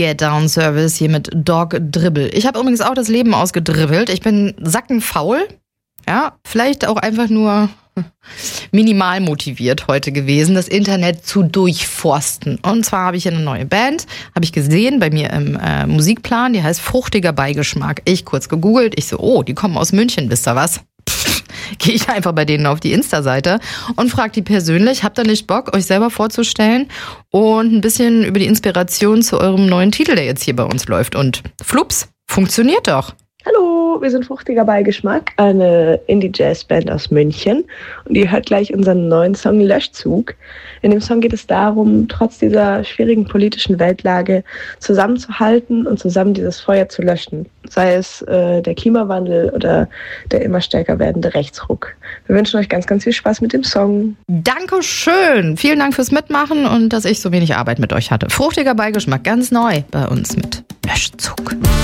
Get Down Service hier mit Dog Dribble. Ich habe übrigens auch das Leben ausgedribbelt. Ich bin sackenfaul. Ja, vielleicht auch einfach nur minimal motiviert heute gewesen, das Internet zu durchforsten. Und zwar habe ich eine neue Band, habe ich gesehen bei mir im Musikplan, die heißt Fruchtiger Beigeschmack. Ich kurz gegoogelt, ich so, oh, die kommen aus München, wisst ihr was? Gehe ich einfach bei denen auf die Insta-Seite und frage die persönlich, habt ihr nicht Bock, euch selber vorzustellen und ein bisschen über die Inspiration zu eurem neuen Titel, der jetzt hier bei uns läuft. Und flups, funktioniert doch. Hallo, wir sind Fruchtiger Beigeschmack, eine Indie-Jazz-Band aus München. Und ihr hört gleich unseren neuen Song Löschzug. In dem Song geht es darum, trotz dieser schwierigen politischen Weltlage zusammenzuhalten und zusammen dieses Feuer zu löschen. Sei es der Klimawandel oder der immer stärker werdende Rechtsruck. Wir wünschen euch ganz, ganz viel Spaß mit dem Song. Dankeschön. Vielen Dank fürs Mitmachen und dass ich so wenig Arbeit mit euch hatte. Fruchtiger Beigeschmack, ganz neu bei uns mit Löschzug.